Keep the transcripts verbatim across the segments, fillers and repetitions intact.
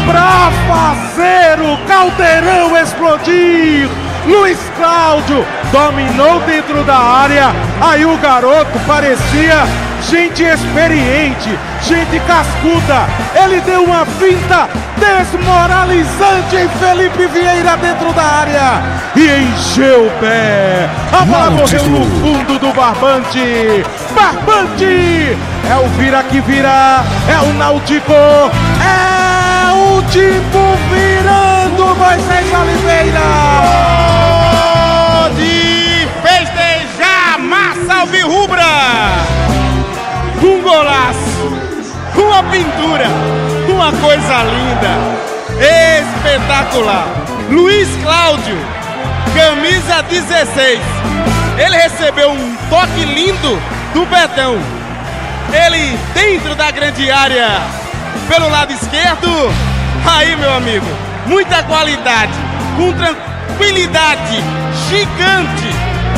pra fazer o caldeirão explodir. Luiz Cláudio dominou dentro da área, aí o garoto parecia gente experiente, gente cascuda. Ele deu uma finta desmoralizante em Felipe Vieira dentro da área e encheu o pé. A bola morreu no fundo do Barbante. Barbante! É o vira que vira, é o Náutico, é o tipo virando, Moisés Oliveira! De festejar, massa alvirrubra! Um golaço, uma pintura, uma coisa linda, espetacular. Luiz Cláudio, camisa dezesseis, ele recebeu um toque lindo do Betão. Ele dentro da grande área, pelo lado esquerdo, aí meu amigo, muita qualidade, com tranquilidade, gigante,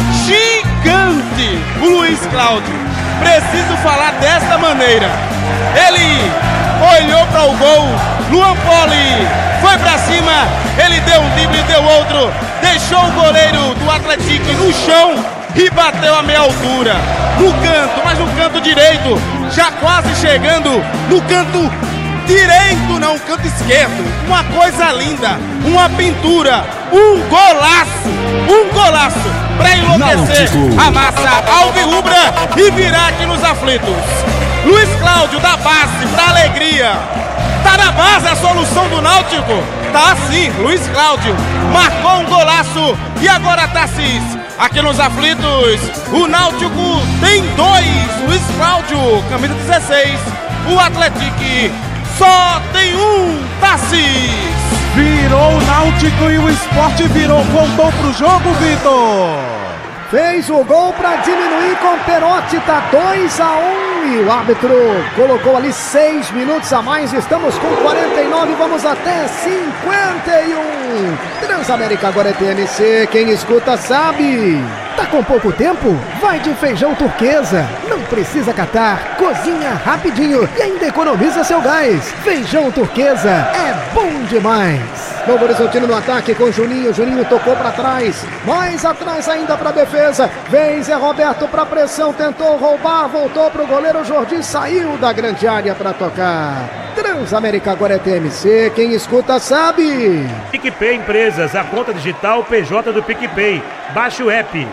gigante, o Luiz Cláudio. Preciso falar desta maneira. Ele olhou para o gol, Luan Poli foi para cima, ele deu um drible, deu outro, deixou o goleiro do Atlético no chão e bateu a meia altura, no canto, mas no canto direito, já quase chegando no canto direito, não, canto esquerdo. Uma coisa linda, uma pintura, um golaço, um golaço para enlouquecer a massa alvirrubra e virar aqui nos aflitos. Luiz Cláudio da base, da alegria. Tá na base a solução do Náutico? Tá sim, Luiz Cláudio marcou um golaço e agora Tassis. Aqui nos aflitos, o Náutico tem dois, Luiz Cláudio, camisa dezesseis, o Atlético só tem um, Tassis. Virou o Náutico e o Sport virou, voltou pro jogo, Vitor. Fez o gol para diminuir com Perotti, tá dois a um e o árbitro colocou ali seis minutos a mais, estamos com quarenta e nove, vamos até cinquenta e um. Transamérica agora é T M C, quem escuta sabe. Tá com pouco tempo? Vai de Feijão Turquesa. Não precisa catar, cozinha rapidinho e ainda economiza seu gás. Feijão Turquesa é bom demais. Novo Horizontino no ataque com Juninho, Juninho tocou pra trás, mais atrás ainda pra defesa, vem Zé Roberto pra pressão, tentou roubar, voltou pro goleiro, Jordi saiu da grande área pra tocar. Transamérica agora é T M C, quem escuta sabe. PicPay Empresas, a conta digital P J do PicPay, baixe o app.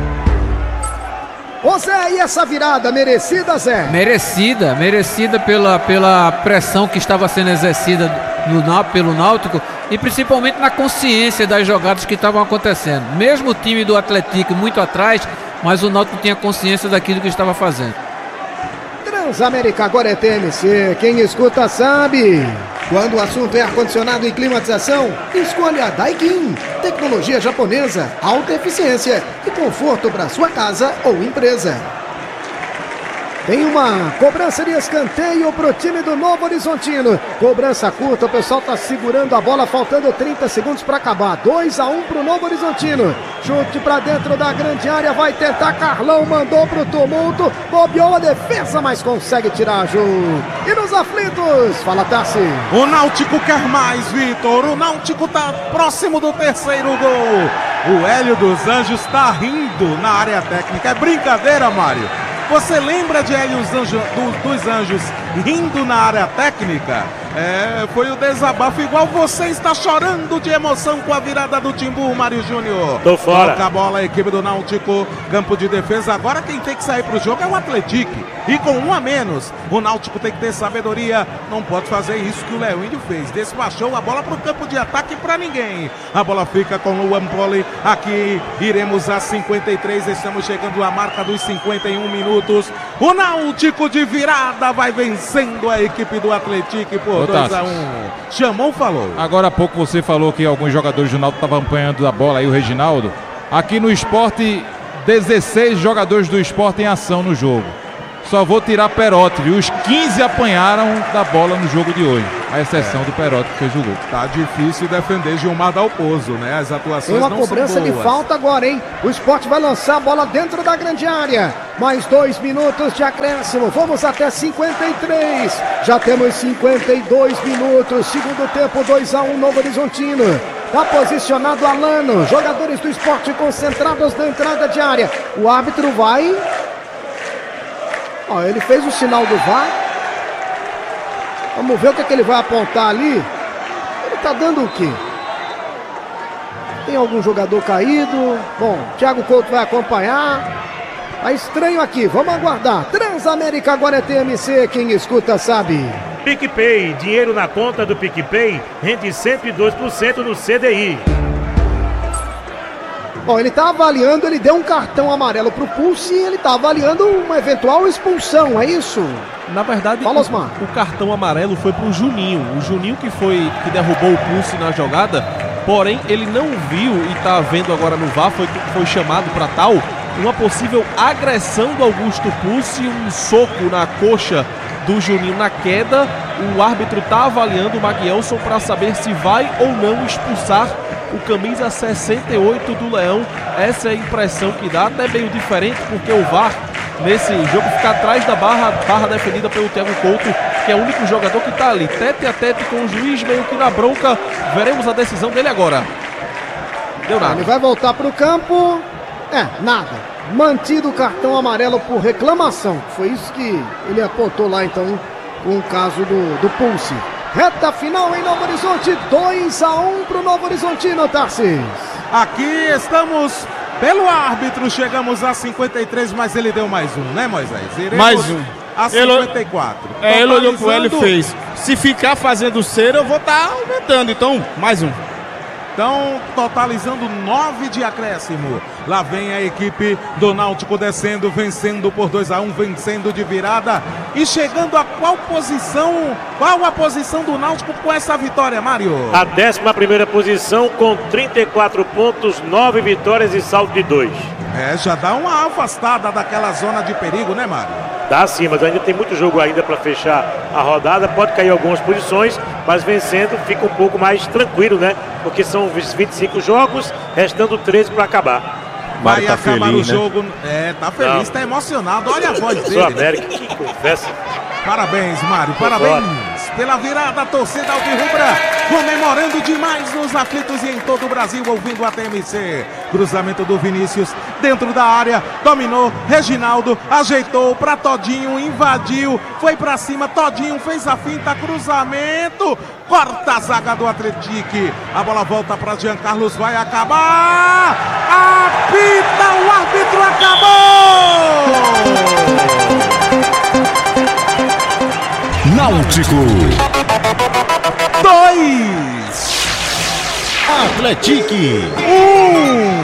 Ô Zé, e essa virada merecida, Zé? Merecida, merecida pela, pela pressão que estava sendo exercida no, pelo Náutico e principalmente na consciência das jogadas que estavam acontecendo. Mesmo o time do Atlético muito atrás, mas o Náutico tinha consciência daquilo que estava fazendo. Transamérica agora é T M C, quem escuta sabe. Quando o assunto é ar-condicionado e climatização, escolha a Daikin. Tecnologia japonesa, alta eficiência e conforto para sua casa ou empresa. Tem uma cobrança de escanteio pro time do Novo Horizontino. Cobrança curta, o pessoal tá segurando a bola, faltando trinta segundos para acabar. dois a um pro Novo Horizontino. Chute para dentro da grande área, vai tentar Carlão, mandou pro tumulto, bobeou a defesa, mas consegue tirar a Ju. E nos aflitos, fala Tassi. O Náutico quer mais, Vitor. O Náutico tá próximo do terceiro gol. O Hélio dos Anjos tá rindo na área técnica. É brincadeira, Mário. Você lembra de Hélio dos Anjos, dos Anjos rindo na área técnica? É, foi o desabafo, igual você está chorando de emoção com a virada do Timbu, Mário Júnior. Tô fora. Toca a bola, a equipe do Náutico, campo de defesa. Agora quem tem que sair pro jogo é o Atlético. E com um a menos, o Náutico tem que ter sabedoria. Não pode fazer isso que o Léo Índio fez. Despachou a bola pro campo de ataque para ninguém. A bola fica com o Luan Poli. Aqui iremos a cinquenta e três. Estamos chegando à marca dos cinquenta e um minutos. O Náutico de virada vai vencendo a equipe do Atlético por dois a um. Chamou, falou. Agora há pouco você falou que alguns jogadores do Náutico estavam apanhando a bola aí, o Reginaldo. Aqui no Sport, dezesseis jogadores do Sport em ação no jogo. Só vou tirar Perotti, viu? Os quinze apanharam da bola no jogo de hoje. a exceção é. do Perotti que fez o gol. Tá difícil defender Gilmar Dalpozo, né? As atuações Tem uma não cobrança são de boas. falta agora, hein? O Sport vai lançar a bola dentro da grande área. Mais dois minutos de acréscimo. Vamos até cinquenta e três. Já temos cinquenta e dois minutos. Segundo tempo, dois a um, Novo Horizontino. Tá posicionado Alano. Jogadores do Sport concentrados na entrada de área. O árbitro vai... Ó, ele fez o sinal do V A R. Vamos ver o que, é que ele vai apontar ali. Ele tá dando o quê? Tem algum jogador caído? Bom, Thiago Couto vai acompanhar. Tá estranho aqui, vamos aguardar. Transamérica agora é T M C, quem escuta sabe. PicPay, dinheiro na conta do PicPay rende cento e dois por cento no C D I. Bom, ele tá avaliando, ele deu um cartão amarelo pro Pulse e ele tá avaliando uma eventual expulsão, é isso? Na verdade, Fala, o, o cartão amarelo foi pro Juninho. O Juninho que foi que derrubou o Pulse na jogada, porém ele não viu e tá vendo agora no V A R, foi, foi chamado para tal, uma possível agressão do Augusto Pulse, um soco na coxa do Juninho na queda. O árbitro tá avaliando o Maguielson para saber se vai ou não expulsar o camisa sessenta e oito do Leão. Essa é a impressão que dá, até meio diferente, porque o V A R nesse jogo fica atrás da barra, barra defendida pelo Thiago Couto, que é o único jogador que está ali, tete a tete com o juiz, meio que na bronca. Veremos a decisão dele agora. Deu nada. Ele vai voltar para o campo. É, nada. Mantido o cartão amarelo por reclamação. Foi isso que ele apontou lá, então, com o caso do, do Pulse. Reta final em Novo Horizonte, dois a um para o Novo Horizontino, Tarcísio. Aqui estamos pelo árbitro, chegamos a cinquenta e três, mas ele deu mais um, né, Moisés? Iremos mais um. A cinquenta e quatro. Ele, é, ele olhou pro L e fez. Se ficar fazendo cera, eu vou estar tá aumentando. Então, mais um. Então, totalizando nove de acréscimo. Lá vem a equipe do Náutico descendo, vencendo por dois a um, vencendo de virada. E chegando a qual posição? Qual a posição do Náutico com essa vitória, Mário? A décima primeira posição com trinta e quatro pontos, nove vitórias e saldo de dois. É, já dá uma afastada daquela zona de perigo, né, Mário? Dá sim, mas ainda tem muito jogo ainda para fechar a rodada. Pode cair algumas posições, mas vencendo fica um pouco mais tranquilo, né? Porque são vinte e cinco jogos, restando treze para acabar. Vai tá acabar feliz, o né? jogo. É, tá feliz, Não. tá emocionado. Olha a voz dele. Sou América, que confessa. Parabéns, Mário, parabéns pela virada, a torcida alvirrubra comemorando demais nos aflitos e em todo o Brasil, ouvindo a T M C. Cruzamento do Vinícius dentro da área, dominou, Reginaldo ajeitou pra Todinho, invadiu, foi pra cima, Todinho fez a finta, cruzamento, corta a zaga do Atlético, a bola volta pra Jean Carlos, vai acabar, apita, o árbitro acabou! Náutico dois, Atlético um.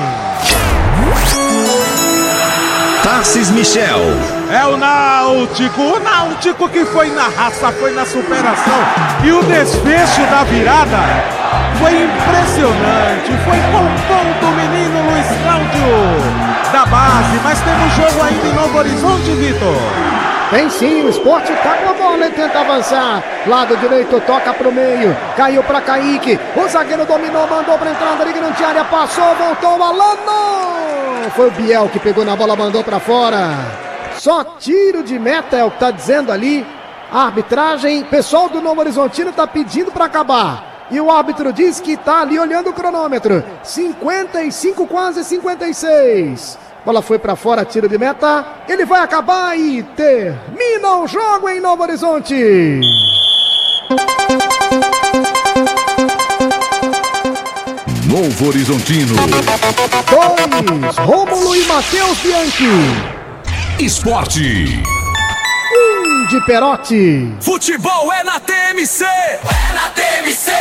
Tarcísio Michel. É o Náutico, o Náutico que foi na raça, foi na superação. E o desfecho da virada foi impressionante. Foi com o ponto do menino Luiz Cláudio da base. Mas temos jogo ainda em Novo Horizonte, Vitor. Tem sim, o Sport tá com a bola, ele tenta avançar. Lado direito, toca pro meio. Caiu pra Kaique. O zagueiro dominou, mandou pra entrada de grande área. Passou, voltou, Alano. Foi o Biel que pegou na bola, mandou pra fora. Só tiro de meta é o que tá dizendo ali. A arbitragem, pessoal do Novo Horizontino tá pedindo pra acabar. E o árbitro diz que tá ali olhando o cronômetro. cinquenta e cinco, quase cinquenta e seis. Bola foi pra fora, tiro de meta. Ele vai acabar e termina o jogo em Novo Horizonte. Novo Horizontino. Dois, Rômulo e Matheus Bianchi. Esporte. Um de Perotti. Futebol é na T M C. É na T M C.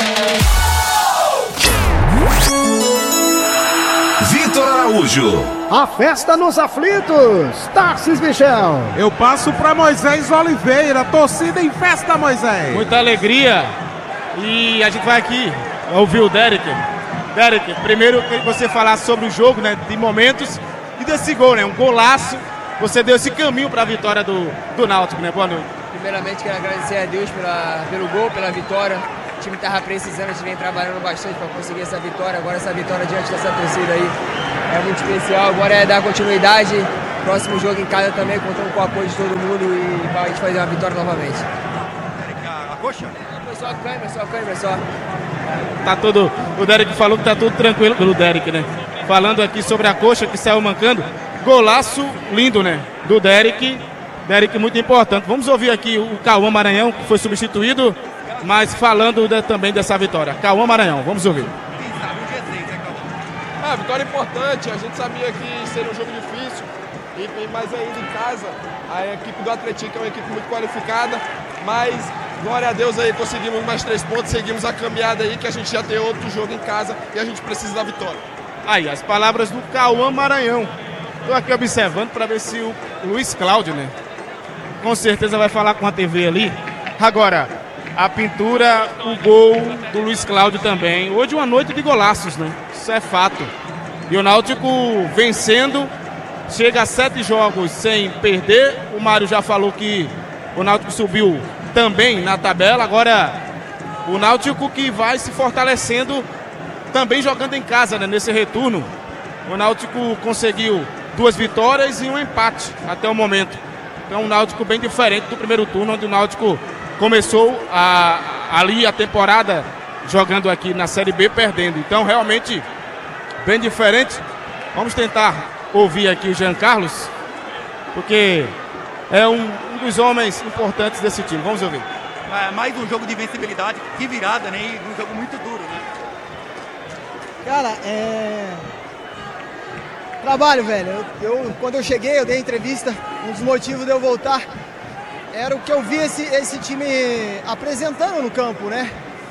Vitor Araújo. A festa nos aflitos. Tarcísio Michel. Eu passo para Moisés Oliveira. Torcida em festa, Moisés. Muita alegria. E a gente vai aqui ouvir o Derek. Derek, primeiro eu queria que você falasse sobre o jogo, né? De momentos e desse gol, né? Um golaço. Você deu esse caminho para a vitória do, do Náutico, né? Boa noite. Primeiramente, quero agradecer a Deus pela, pelo gol, pela vitória. O time estava precisando, a gente vem trabalhando bastante para conseguir essa vitória. Agora essa vitória diante dessa torcida aí é muito especial. Agora é dar continuidade. Próximo jogo em casa também, contando com o apoio de todo mundo e para a gente fazer uma vitória novamente. A coxa? Foi só a câmera, só a câmera, só. Tá tudo, o Derek falou que tá tudo tranquilo pelo Derek, né? Falando aqui sobre a coxa que saiu mancando. Golaço lindo, né? Do Derek. Derek muito importante. Vamos ouvir aqui o Cauã Maranhão, que foi substituído, mas falando de, também dessa vitória. Cauã Maranhão, vamos ouvir. Ah, vitória importante. A gente sabia que seria um jogo difícil, e, mas ainda em casa, a equipe do Atlético é uma equipe muito qualificada, mas glória a Deus aí, conseguimos mais três pontos, seguimos a caminhada aí, que a gente já tem outro jogo em casa e a gente precisa da vitória. Aí, as palavras do Cauã Maranhão. Estou aqui observando para ver se o Luiz Cláudio, né? Com certeza vai falar com a T V ali. Agora, a pintura, o gol do Luiz Cláudio também. Hoje uma noite de golaços, né? Isso é fato. E o Náutico vencendo, chega a sete jogos sem perder. O Mário já falou que o Náutico subiu também na tabela. Agora, o Náutico que vai se fortalecendo também jogando em casa, né? Nesse retorno. O Náutico conseguiu duas vitórias e um empate até o momento. Então um Náutico bem diferente do primeiro turno, onde o Náutico começou a, ali a temporada jogando aqui na Série B, perdendo. Então realmente bem diferente. Vamos tentar ouvir aqui o Jean Carlos, porque é um, um dos homens importantes desse time. Vamos ouvir. É mais um jogo de vencibilidade, que virada, né? E um jogo muito duro, né? Cara, é... trabalho, velho. Eu, eu, quando eu cheguei, eu dei entrevista. Um dos motivos de eu voltar era o que eu vi esse, esse time apresentando no campo, né?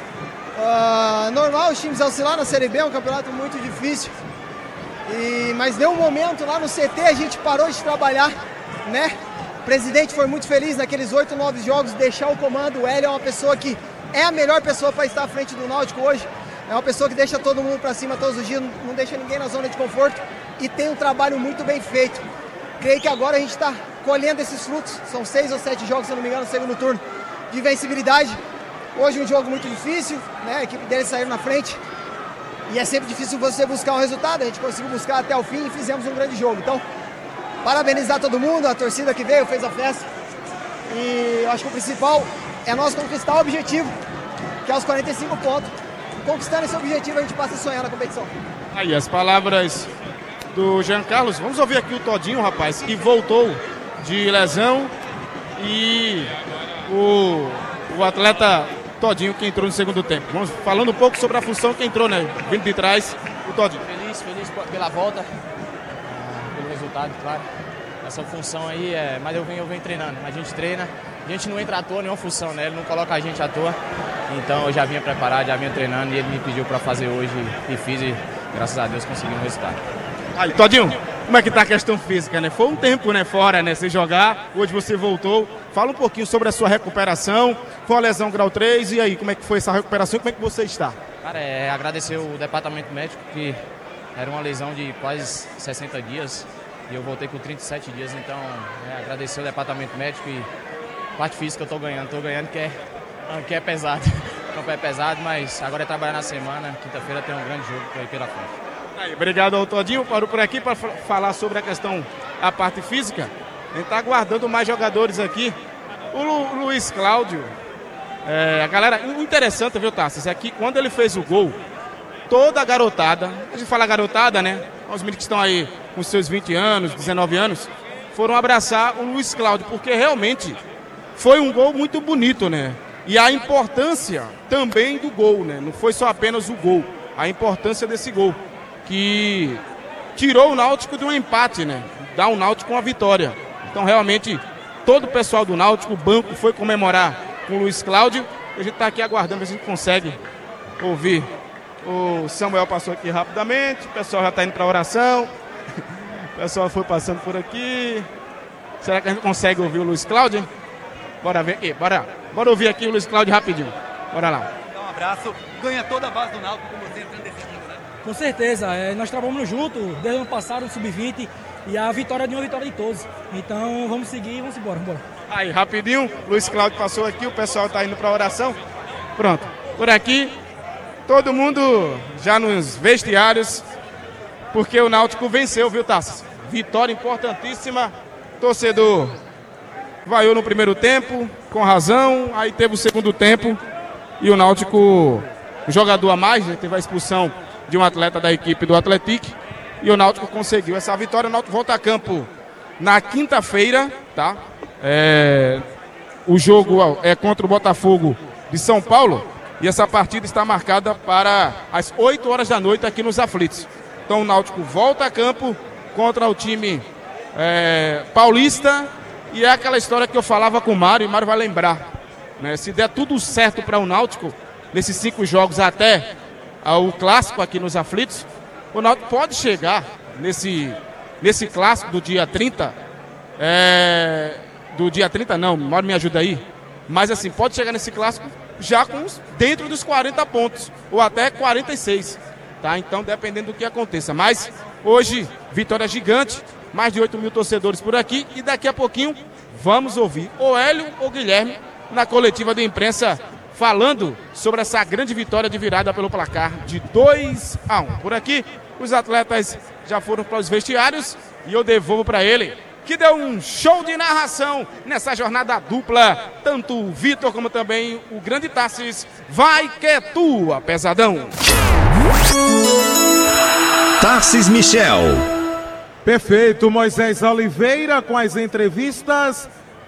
Uh, normal os times oscilar na Série B, é um campeonato muito difícil. E, mas deu um momento lá no C T, a gente parou de trabalhar, né? O presidente foi muito feliz naqueles oito, nove jogos, deixar o comando. O Hélio é uma pessoa que é a melhor pessoa para estar à frente do Náutico hoje. É uma pessoa que deixa todo mundo para cima todos os dias, não deixa ninguém na zona de conforto e tem um trabalho muito bem feito. Creio que agora a gente está colhendo esses frutos. São seis ou sete jogos, se não me engano, no segundo turno de vencibilidade. Hoje um jogo muito difícil, né? A equipe deles saiu na frente e é sempre difícil você buscar um resultado. A gente conseguiu buscar até o fim e fizemos um grande jogo. Então, parabenizar todo mundo, a torcida que veio, fez a festa. E eu acho que o principal é nós conquistar o objetivo, que é os quarenta e cinco pontos. Conquistando esse objetivo, a gente passa a sonhar na competição. Aí as palavras do Jean Carlos. Vamos ouvir aqui o Todinho, rapaz, que voltou de lesão, e o, o atleta Todinho que entrou no segundo tempo. Vamos falando um pouco sobre a função que entrou, né? Vindo de trás, o Todinho. Feliz, feliz pela volta, pelo resultado, claro. Essa função aí, é, mas eu venho, eu venho treinando. A gente treina, a gente não entra à toa, nenhuma função, né? Ele não coloca a gente à toa. Então eu já vinha preparado, já vinha treinando e ele me pediu para fazer hoje e fiz e graças a Deus consegui um resultado. Aí, Todinho, como é que tá a questão física, né? Foi um tempo, né, fora, né, sem jogar, hoje você voltou. Fala um pouquinho sobre a sua recuperação, foi uma lesão grau três, e aí, como é que foi essa recuperação e como é que você está? Cara, é agradecer o departamento médico, que era uma lesão de quase sessenta dias e eu voltei com trinta e sete dias, então é, agradecer o departamento médico e parte física eu tô ganhando, tô ganhando que é, que é pesado, não é pesado, mas agora é trabalhar na semana, quinta-feira tem um grande jogo aí pela frente. Aí, obrigado ao Todinho, parou por aqui para falar sobre a questão, a parte física. A gente está aguardando mais jogadores aqui. O Lu, Luiz Cláudio, é, a galera, interessante, viu, Tarsis, é que quando ele fez o gol, toda a garotada, a gente fala garotada, né? Os meninos que estão aí com seus vinte anos, dezenove anos, foram abraçar o Luiz Cláudio, porque realmente foi um gol muito bonito, né? E a importância também do gol, né? Não foi só apenas o gol, a importância desse gol, que tirou o Náutico de um empate, né? Dá o Náutico uma vitória. Então, realmente, todo o pessoal do Náutico, o banco, foi comemorar com o Luiz Cláudio. A gente está aqui aguardando, se a gente consegue ouvir. O Samuel passou aqui rapidamente, o pessoal já está indo para a oração. O pessoal foi passando por aqui. Será que a gente consegue ouvir o Luiz Cláudio? Bora ver aqui, bora, bora ouvir aqui o Luiz Cláudio rapidinho. Bora lá. Dá um abraço, ganha toda a base do Náutico com você entrando nesse time, né? Com certeza, é, nós trabalhamos junto desde o ano passado, no sub vinte, e a vitória é de uma vitória de todos. Então vamos seguir e vamos embora, vamos embora. Aí, rapidinho, Luiz Cláudio passou aqui, o pessoal tá indo pra oração. Pronto, por aqui, todo mundo já nos vestiários, porque o Náutico venceu, viu, Tassi? Vitória importantíssima, torcedor vaiou no primeiro tempo, com razão, aí teve o segundo tempo, e o Náutico, jogador a mais, né, teve a expulsão de um atleta da equipe do Atlético, e o Náutico conseguiu essa vitória. O Náutico volta a campo na quinta-feira, tá? É, o jogo é contra o Botafogo de São Paulo e essa partida está marcada para as oito horas da noite aqui nos Aflitos. Então o Náutico volta a campo contra o time é, paulista e é aquela história que eu falava com o Mário, e o Mário vai lembrar, né? Se der tudo certo para o Náutico nesses cinco jogos até o clássico aqui nos Aflitos, o Náutico pode chegar nesse, nesse clássico do dia trinta, é, do dia trinta não, Mário me ajuda aí, mas assim, pode chegar nesse clássico já com os, dentro dos quarenta pontos, ou até quarenta e seis, tá? Então, dependendo do que aconteça, mas hoje, vitória gigante, mais de oito mil torcedores por aqui, e daqui a pouquinho vamos ouvir ou Hélio ou Guilherme na coletiva de imprensa falando sobre essa grande vitória de virada pelo placar de dois a um. Por aqui, os atletas já foram para os vestiários e eu devolvo para ele, que deu um show de narração nessa jornada dupla, tanto o Vitor como também o grande Tassis. Vai que é tua, pesadão! Tassis Michel. Perfeito, Moisés Oliveira com as entrevistas.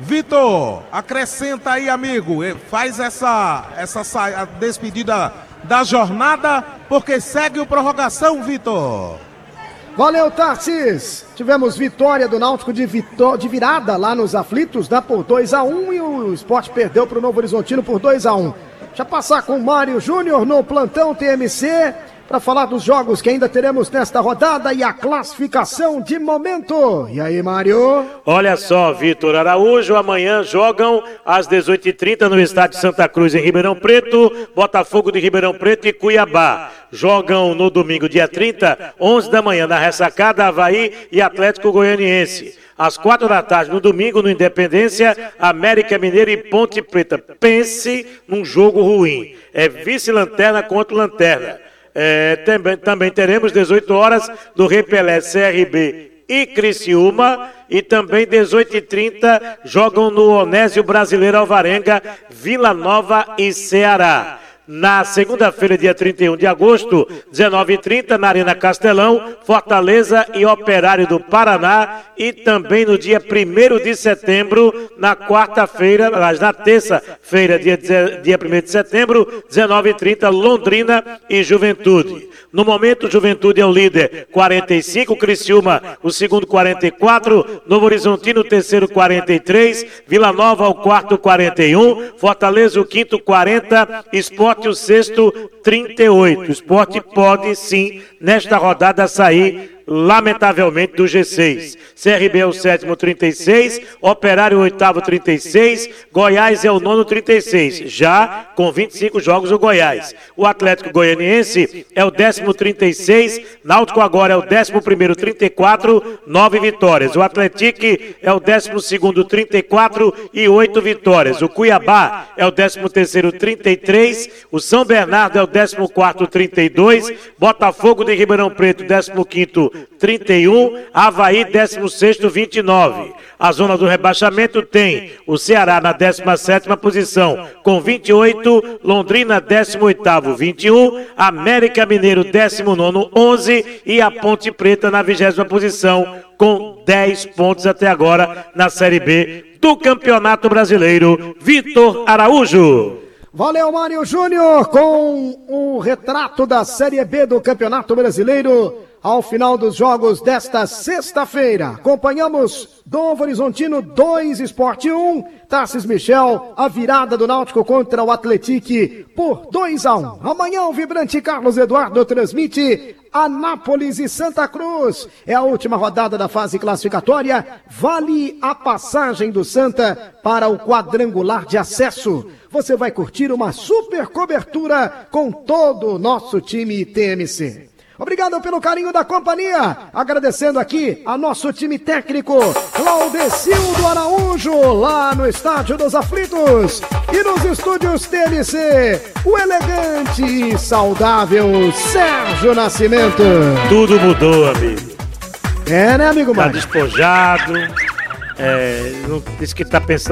Vitor, acrescenta aí, amigo, faz essa, essa a despedida da jornada, porque segue o prorrogação, Vitor. Valeu, Tarsis. Tivemos vitória do Náutico de, vitó- de virada lá nos Aflitos, né, por dois a um, e o Sport perdeu para o Novo Horizontino por dois a um. Deixa eu passar com o Mário Júnior no plantão T M C para falar dos jogos que ainda teremos nesta rodada e a classificação de momento. E aí, Mário? Olha só, Vitor Araújo, amanhã jogam às dezoito e trinta no estádio Santa Cruz, em Ribeirão Preto, Botafogo de Ribeirão Preto e Cuiabá. Jogam no domingo, dia trinta, onze da manhã, na Ressacada, Avaí e Atlético Goianiense. Às quatro da tarde, no domingo, no Independência, América Mineiro e Ponte Preta. Pense num jogo ruim. É vice-lanterna contra lanterna. É, também, também teremos dezoito horas do Rei Pelé, C R B e Criciúma, e também dezoito e trinta jogam no Onésio Brasileiro Alvarenga, Vila Nova e Ceará. Na segunda-feira, dia trinta e um de agosto, dezenove e trinta, na Arena Castelão, Fortaleza e Operário do Paraná, e também no dia primeiro de setembro, na quarta-feira, na terça-feira, dia, dia primeiro de setembro, dezenove e trinta, Londrina e Juventude. No momento, Juventude é o líder, quarenta e cinco, Criciúma, o segundo, quarenta e quatro, Novo Horizontino, o terceiro, quarenta e três, Vila Nova, o quarto, quarenta e um, Fortaleza, o quinto, quarenta, Sport o sexto, trinta e oito. O Sport pode sim, nesta rodada, sair lamentavelmente do G seis. C R B é o sétimo, trinta e seis, Operário o oitavo, trinta e seis, Goiás é o nono, trinta e seis, já com vinte e cinco jogos o Goiás. O Atlético Goianiense é o décimo, trinta e seis, Náutico agora é o décimo primeiro, trinta e quatro, nove vitórias. O Atlético é o décimo segundo, trinta e quatro e oito vitórias. O Cuiabá é o décimo terceiro, trinta e três, o São Bernardo é o décimo quarto, trinta e dois, Botafogo de Ribeirão Preto, décimo quinto, trinta e um, Avaí décimo sexto, vinte e nove. A zona do rebaixamento tem o Ceará na décima sétima posição com vinte e oito, Londrina décimo oitavo, vinte e um, América Mineiro décimo nono, onze e a Ponte Preta na vigésima posição com dez pontos até agora na Série B do Campeonato Brasileiro. Vitor Araújo. Valeu, Mário Júnior, com o retrato da Série B do Campeonato Brasileiro ao final dos jogos desta sexta-feira. Acompanhamos Novo Horizontino dois, Sport um, Tarsis Michel, a virada do Náutico contra o Atlético por dois a um. Amanhã o vibrante Carlos Eduardo transmite Anápolis e Santa Cruz. É a última rodada da fase classificatória. Vale a passagem do Santa para o quadrangular de acesso. Você vai curtir uma super cobertura com todo o nosso time T M C. Obrigado pelo carinho da companhia. Agradecendo aqui a nosso time técnico, Claudecildo Araújo, lá no Estádio dos Aflitos. E nos estúdios T M C, o elegante e saudável Sérgio Nascimento. Tudo mudou, amigo. É, né, amigo Tá Mário? despojado. É, não, disse que tá pensando